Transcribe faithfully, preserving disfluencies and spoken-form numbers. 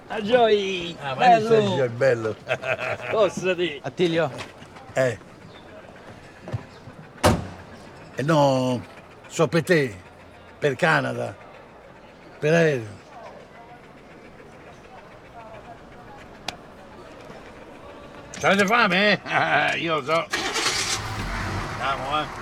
A Gioia! Ah, ma che sei Bello! bello. Posso dire? Attilio, Eh. E no, so per te, per Canada, per aereo. Avete fame, eh? Io so. Andiamo, eh.